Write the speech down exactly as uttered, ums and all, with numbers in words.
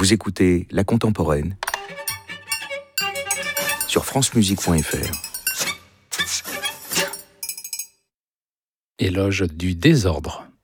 Vous écoutez La Contemporaine sur francemusique point f r. Éloge du désordre.